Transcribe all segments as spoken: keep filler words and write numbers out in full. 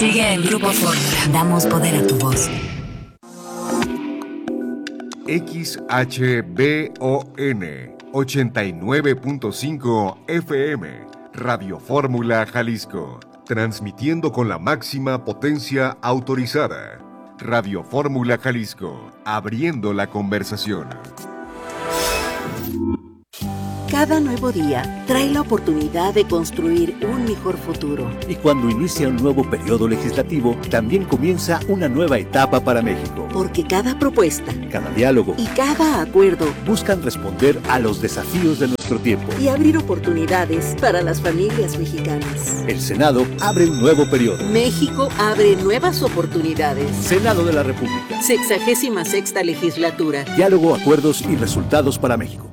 Sigue en Grupo Fórmula. Damos poder a tu voz. X H B O N ochenta y nueve punto cinco F M, Radio Fórmula Jalisco, transmitiendo con la máxima potencia autorizada. Radio Fórmula Jalisco, abriendo la conversación. Cada nuevo día trae la oportunidad de construir un mejor futuro. Y cuando inicia un nuevo periodo legislativo, también comienza una nueva etapa para México. Porque cada propuesta, cada diálogo y cada acuerdo buscan responder a los desafíos de nuestro tiempo y abrir oportunidades para las familias mexicanas. El Senado abre un nuevo periodo. México abre nuevas oportunidades. Senado de la República. Sexagésima sexta legislatura. Diálogo, acuerdos y resultados para México.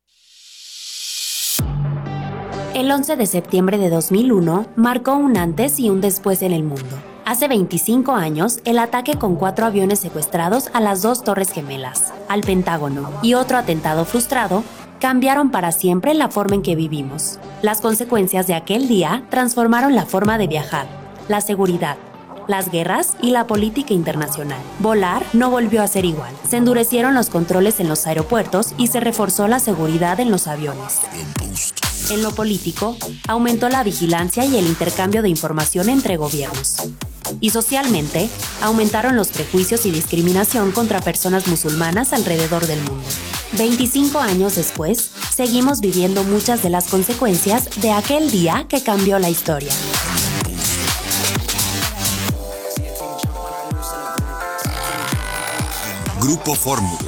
El once de septiembre de dos mil uno marcó un antes y un después en el mundo. Hace veinticinco años, el ataque con cuatro aviones secuestrados a las dos Torres Gemelas, al Pentágono y otro atentado frustrado cambiaron para siempre la forma en que vivimos. Las consecuencias de aquel día transformaron la forma de viajar, la seguridad, las guerras y la política internacional. Volar no volvió a ser igual. Se endurecieron los controles en los aeropuertos y se reforzó la seguridad en los aviones. En lo político, aumentó la vigilancia y el intercambio de información entre gobiernos. Y socialmente, aumentaron los prejuicios y discriminación contra personas musulmanas alrededor del mundo. veinticinco años después, seguimos viviendo muchas de las consecuencias de aquel día que cambió la historia. Grupo Fórmula.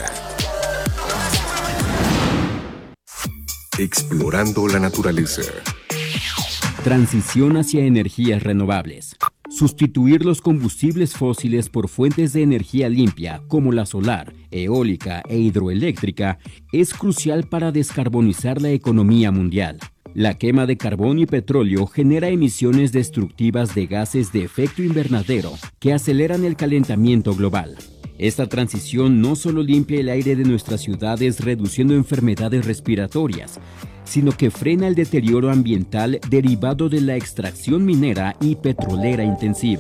Explorando la naturaleza. Transición hacia energías renovables. Sustituir los combustibles fósiles por fuentes de energía limpia como la solar, eólica e hidroeléctrica es crucial para descarbonizar la economía mundial. La quema de carbón y petróleo genera emisiones destructivas de gases de efecto invernadero que aceleran el calentamiento global. Esta transición no solo limpia el aire de nuestras ciudades reduciendo enfermedades respiratorias, sino que frena el deterioro ambiental derivado de la extracción minera y petrolera intensiva.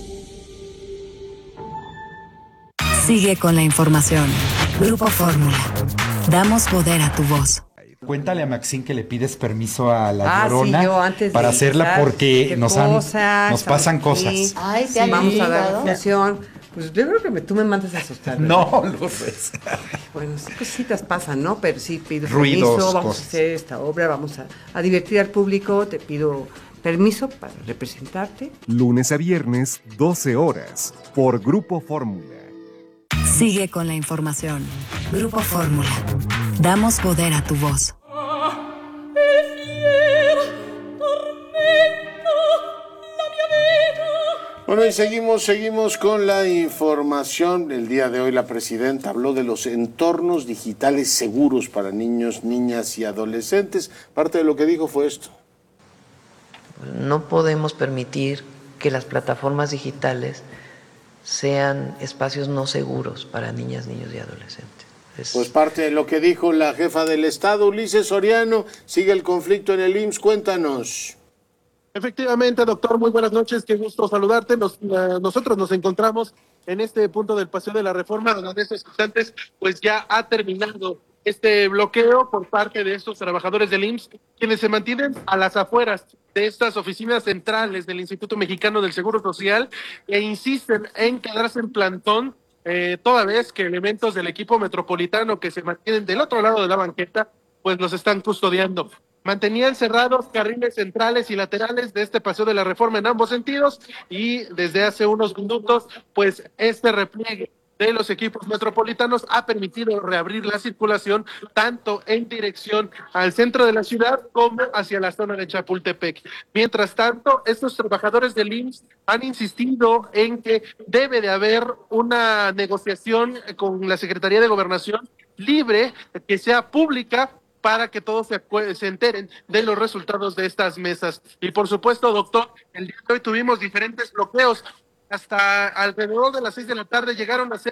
Sigue con la información. Grupo Fórmula. Damos poder a tu voz. Cuéntale a Maxine que le pides permiso a la ah, Llorona sí, yo antes para de hacerla iniciar, porque nos, cosas, han, nos pasan cosas. Sí. Ay, ¿te sí, han vamos a dar invitado? reflexión. Pues yo creo que me, tú me mandas a asustar. ¿verdad? No, Lourdes. Bueno, sí, cositas pasan, ¿no? pero sí pido Ruidos, permiso, vamos cosas. a hacer esta obra, vamos a, a divertir al público, te pido permiso para representarte. Lunes a viernes, doce horas, por Grupo Fórmula. Sigue con la información. Grupo Fórmula. Damos poder a tu voz. Bueno, y seguimos, seguimos con la información. El día de hoy la presidenta habló de los entornos digitales seguros para niños, niñas y adolescentes. Parte de lo que dijo fue esto. No podemos permitir que las plataformas digitales sean espacios no seguros para niñas, niños y adolescentes. Es... Pues parte de lo que dijo la jefa del Estado, Ulises Soriano. Sigue el conflicto en el I M S S, cuéntanos. Efectivamente, doctor, muy buenas noches, qué gusto saludarte. Nos, uh, nosotros nos encontramos en este punto del Paseo de la Reforma, donde en estos instantes pues ya ha terminado este bloqueo por parte de estos trabajadores del I M S S, quienes se mantienen a las afueras de estas oficinas centrales del Instituto Mexicano del Seguro Social e insisten en quedarse en plantón, eh, toda vez que elementos del equipo metropolitano que se mantienen del otro lado de la banqueta pues los están custodiando. Mantenían cerrados carriles centrales y laterales de este Paseo de la Reforma en ambos sentidos y desde hace unos minutos, pues este repliegue de los equipos metropolitanos ha permitido reabrir la circulación tanto en dirección al centro de la ciudad como hacia la zona de Chapultepec. Mientras tanto, estos trabajadores del I M S S han insistido en que debe de haber una negociación con la Secretaría de Gobernación libre, que sea pública, para que todos se, se enteren de los resultados de estas mesas. Y por supuesto, doctor, el día de hoy tuvimos diferentes bloqueos. Hasta alrededor de las seis de la tarde llegaron a ser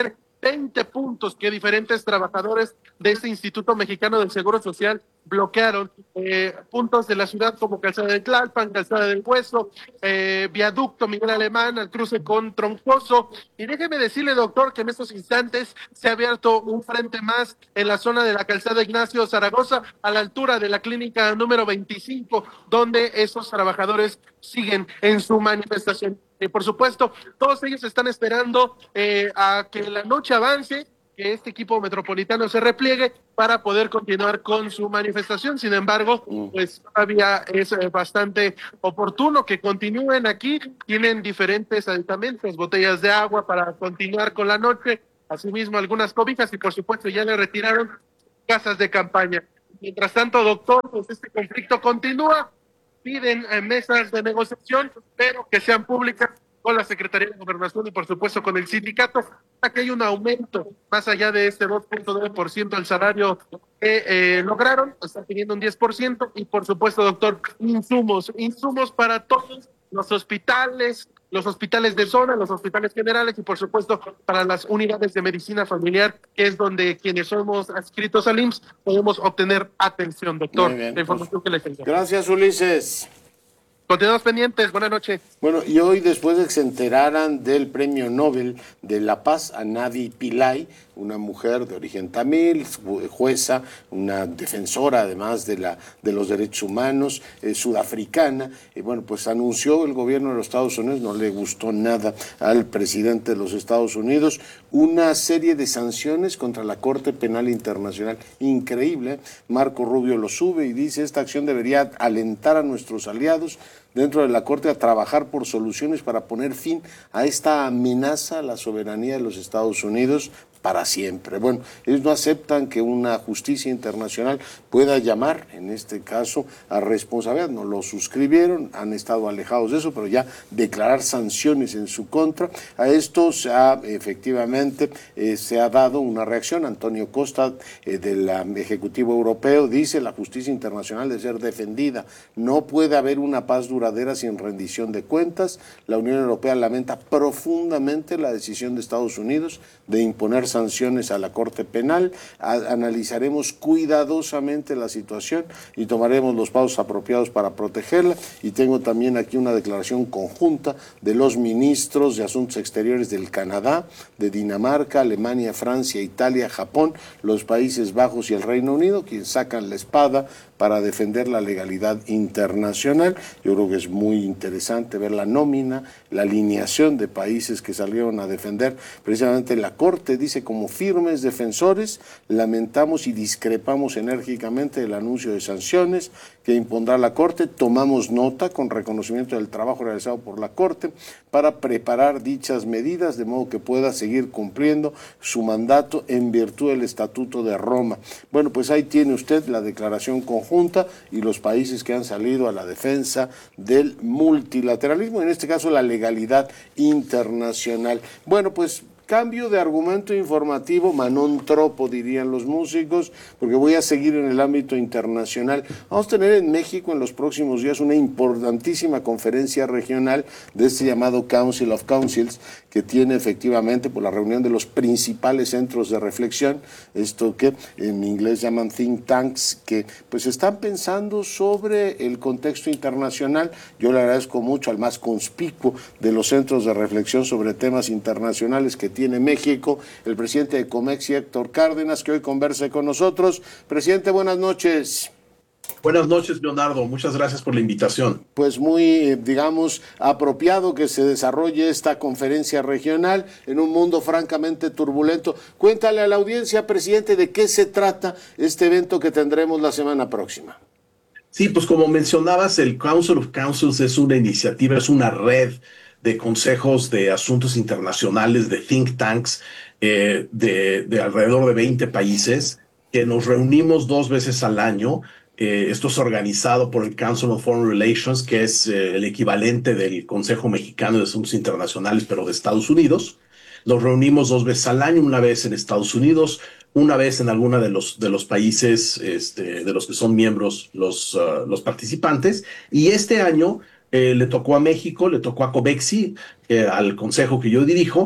veinte puntos que diferentes trabajadores de este Instituto Mexicano del Seguro Social bloquearon, eh, puntos de la ciudad como Calzada de Tlalpan, Calzada del Hueso, eh, Viaducto Miguel Alemán, al cruce con Troncoso. Y déjeme decirle, doctor, que en estos instantes se ha abierto un frente más en la zona de la Calzada Ignacio Zaragoza, a la altura de la clínica número veinticinco, donde esos trabajadores siguen en su manifestación. Y por supuesto, todos ellos están esperando eh, a que la noche avance, que este equipo metropolitano se repliegue para poder continuar con su manifestación. Sin embargo, pues todavía es eh, bastante oportuno que continúen aquí. Tienen diferentes aditamentos, botellas de agua para continuar con la noche, asimismo algunas cobijas y por supuesto ya le retiraron casas de campaña. Mientras tanto, doctor, pues este conflicto continúa. Piden eh, mesas de negociación, pero que sean públicas, con la Secretaría de Gobernación y por supuesto con el sindicato, para que hay un aumento más allá de este dos punto nueve por ciento al salario que eh, lograron. Están pidiendo un diez por ciento y por supuesto, doctor, insumos, insumos para todos los hospitales, los hospitales de zona, los hospitales generales y por supuesto para las unidades de medicina familiar, que es donde quienes somos adscritos al I M S S podemos obtener atención, doctor. Muy bien, la información que les tengo. Gracias, Ulises. Continuamos pendientes, buenas noches. Bueno, y hoy, después de que se enteraran del Premio Nobel de la Paz a Navi Pillay, una mujer de origen tamil, jueza, una defensora además de la de los derechos humanos, eh, sudafricana, y bueno, pues anunció el gobierno de los Estados Unidos, no le gustó nada al presidente de los Estados Unidos, una serie de sanciones contra la Corte Penal Internacional. Increíble, Marco Rubio lo sube y dice: esta acción debería alentar a nuestros aliados dentro de la Corte a trabajar por soluciones para poner fin a esta amenaza a la soberanía de los Estados Unidos para siempre. Bueno, ellos no aceptan que una justicia internacional pueda llamar, en este caso, a responsabilidad. No lo suscribieron, han estado alejados de eso, pero ya declarar sanciones en su contra. A esto se ha, efectivamente, eh, se ha dado una reacción. Antonio Costa, eh, del um, Ejecutivo Europeo, dice: la justicia internacional debe ser defendida. No puede haber una paz duradera sin rendición de cuentas. La Unión Europea lamenta profundamente la decisión de Estados Unidos de imponer sanciones a la Corte Penal. A, analizaremos cuidadosamente la situación y tomaremos los pasos apropiados para protegerla. Y tengo también aquí una declaración conjunta de los ministros de Asuntos Exteriores del Canadá, de Dinamarca, Alemania, Francia, Italia, Japón, los Países Bajos y el Reino Unido, quienes sacan la espada para defender la legalidad internacional. Yo creo que es muy interesante ver la nómina, la alineación de países que salieron a defender precisamente la Corte. Dice: como firmes defensores, lamentamos y discrepamos enérgicamente del anuncio de sanciones que impondrá la Corte. Tomamos nota con reconocimiento del trabajo realizado por la Corte para preparar dichas medidas de modo que pueda seguir cumpliendo su mandato en virtud del Estatuto de Roma. Bueno, pues ahí tiene usted la declaración conjunta y los países que han salido a la defensa del multilateralismo, en este caso la legalidad internacional. Bueno, pues cambio de argumento informativo, Manon Tropo dirían los músicos, porque voy a seguir en el ámbito internacional. Vamos a tener en México en los próximos días una importantísima conferencia regional de este llamado Council of Councils, que tiene efectivamente por la reunión de los principales centros de reflexión, esto que en inglés llaman think tanks, que pues están pensando sobre el contexto internacional. Yo le agradezco mucho al más conspicuo de los centros de reflexión sobre temas internacionales que tiene México, el presidente de Comex, Héctor Cárdenas, que hoy converse con nosotros. Presidente, buenas noches. Buenas noches, Leonardo. Muchas gracias por la invitación. Pues muy, digamos, apropiado que se desarrolle esta conferencia regional en un mundo francamente turbulento. Cuéntale a la audiencia, presidente, de qué se trata este evento que tendremos la semana próxima. Sí, pues como mencionabas, el Council of Councils es una iniciativa, es una red de consejos de asuntos internacionales, de think tanks, eh, de, de alrededor de veinte países, que nos reunimos dos veces al año. Eh, esto es organizado por el Council on Foreign Relations, que es eh, el equivalente del Consejo Mexicano de Asuntos Internacionales, pero de Estados Unidos. Nos reunimos dos veces al año, una vez en Estados Unidos, una vez en alguno de los, de los países este, de los que son miembros los, uh, los participantes. Y este año eh, le tocó a México, le tocó a COMEXI, eh, al consejo que yo dirijo,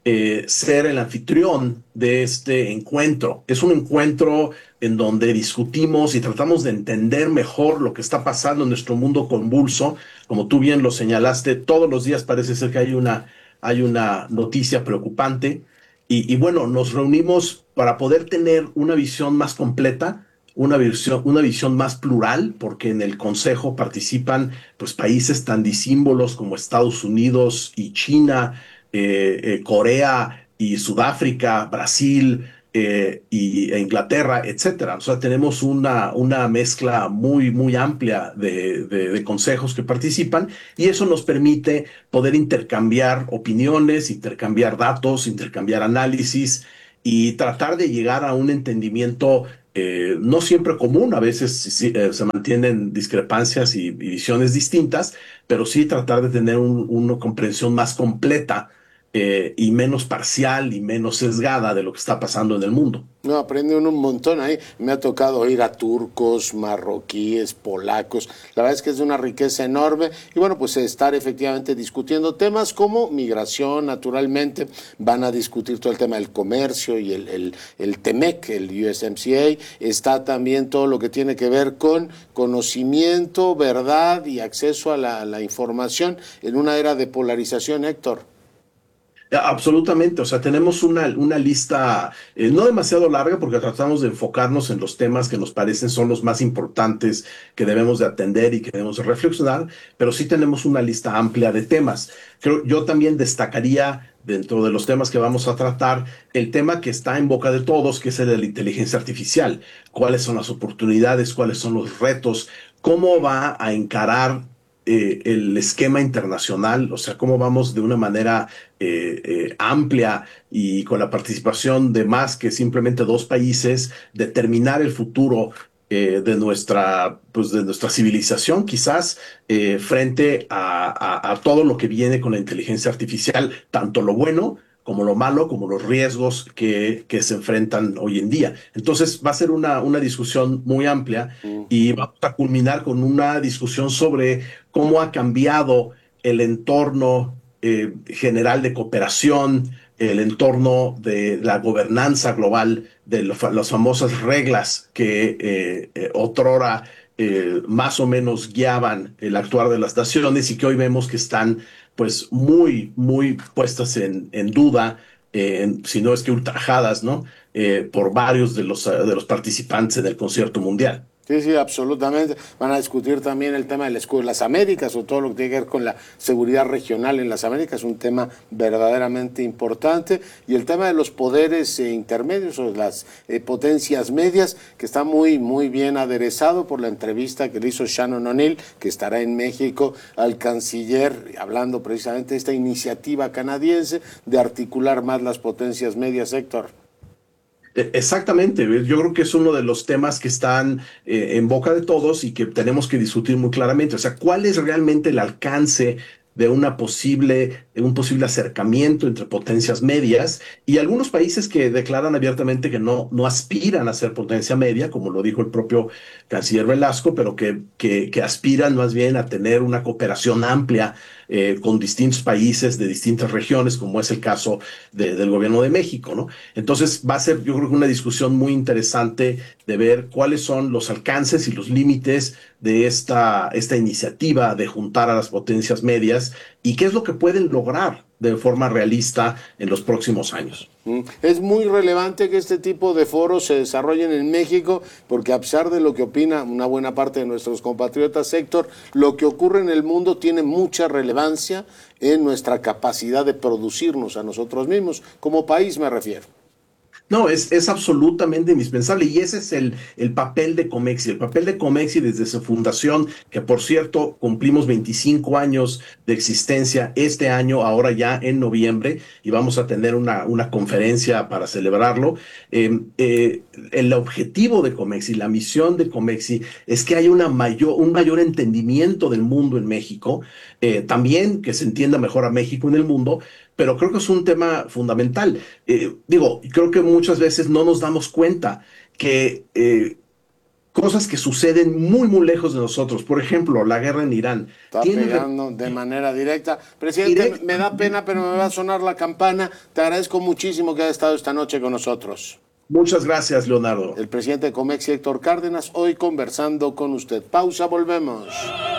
eh, ser el anfitrión de este encuentro. Es un encuentro en donde discutimos y tratamos de entender mejor lo que está pasando en nuestro mundo convulso. Como tú bien lo señalaste, todos los días parece ser que hay una, hay una noticia preocupante. Y, y bueno, nos reunimos para poder tener una visión más completa, una visión, una visión más plural, porque en el Consejo participan pues, países tan disímbolos como Estados Unidos y China, eh, eh, Corea y Sudáfrica, Brasil eh, y, e Inglaterra, etcétera. O sea, tenemos una, una mezcla muy, muy amplia de, de, de consejos que participan y eso nos permite poder intercambiar opiniones, intercambiar datos, intercambiar análisis y tratar de llegar a un entendimiento Eh, no siempre común, a veces sí, eh, se mantienen discrepancias y, y visiones distintas, pero sí tratar de tener un, una comprensión más completa eh, y menos parcial y menos sesgada de lo que está pasando en el mundo. No, aprende uno un montón ahí. Me ha tocado oír a turcos, marroquíes, polacos. La verdad es que es de una riqueza enorme. Y bueno, pues estar efectivamente discutiendo temas como migración, naturalmente. Van a discutir todo el tema del comercio y el, el, el T M E C, el U S M C A. Está también todo lo que tiene que ver con conocimiento, verdad y acceso a la, a la información en una era de polarización, Héctor. Absolutamente, o sea, tenemos una, una lista eh, no demasiado larga porque tratamos de enfocarnos en los temas que nos parecen son los más importantes que debemos de atender y que debemos de reflexionar, pero sí tenemos una lista amplia de temas. Creo, yo también destacaría dentro de los temas que vamos a tratar el tema que está en boca de todos, que es el de la inteligencia artificial. ¿Cuáles son las oportunidades? ¿Cuáles son los retos? ¿Cómo va a encarar Eh, el esquema internacional, o sea, cómo vamos de una manera eh, eh, amplia y con la participación de más que simplemente dos países, determinar el futuro eh, de nuestra, pues de nuestra civilización, quizás eh, frente a, a, a todo lo que viene con la inteligencia artificial, tanto lo bueno como lo malo, como los riesgos que, que se enfrentan hoy en día. Entonces va a ser una, una discusión muy amplia y vamos a culminar con una discusión sobre cómo ha cambiado el entorno eh, general de cooperación, el entorno de la gobernanza global, de lo, las famosas reglas que eh, eh, otrora eh, más o menos guiaban el actuar de las naciones y que hoy vemos que están pues muy, muy puestas en, en duda, eh, en, si no es que ultrajadas, ¿no? Eh, por varios de los, de los participantes en el concierto mundial. Sí, sí, absolutamente. Van a discutir también el tema del escudo de las Américas o todo lo que tiene que ver con la seguridad regional en las Américas, un tema verdaderamente importante. Y el tema de los poderes eh, intermedios o las eh, potencias medias, que está muy, muy bien aderezado por la entrevista que le hizo Shannon O'Neill, que estará en México, al canciller, hablando precisamente de esta iniciativa canadiense de articular más las potencias medias, Héctor. Exactamente, yo creo que es uno de los temas que están eh, en boca de todos y que tenemos que discutir muy claramente. O sea, ¿cuál es realmente el alcance de una posible, de un posible acercamiento entre potencias medias? Y algunos países que declaran abiertamente que no, no aspiran a ser potencia media, como lo dijo el propio canciller Velasco, pero que, que, que aspiran más bien a tener una cooperación amplia Eh, con distintos países de distintas regiones, como es el caso de, del gobierno de México, ¿no? Entonces va a ser, yo creo que una discusión muy interesante de ver cuáles son los alcances y los límites de esta, esta iniciativa de juntar a las potencias medias y qué es lo que pueden lograr de forma realista en los próximos años. Es muy relevante que este tipo de foros se desarrollen en México porque a pesar de lo que opina una buena parte de nuestros compatriotas, Héctor, lo que ocurre en el mundo tiene mucha relevancia en nuestra capacidad de producirnos a nosotros mismos, como país me refiero. No, es, es absolutamente indispensable y ese es el, el papel de Comexi. El papel de Comexi desde su fundación, que por cierto cumplimos veinticinco años de existencia este año, ahora ya en noviembre, y vamos a tener una, una conferencia para celebrarlo. Eh, eh, el objetivo de Comexi, la misión de Comexi es que haya una mayor, un mayor entendimiento del mundo en México, eh, también que se entienda mejor a México en el mundo, pero creo que es un tema fundamental. Eh, digo, creo que muchas veces no nos damos cuenta que eh, cosas que suceden muy, muy lejos de nosotros. Por ejemplo, la guerra en Irán. Está Tiene pegando de manera directa. Presidente, Direct... me da pena, pero me va a sonar la campana. Te agradezco muchísimo que haya estado esta noche con nosotros. Muchas gracias, Leonardo. El presidente de Comex, Héctor Cárdenas, hoy conversando con usted. Pausa, volvemos.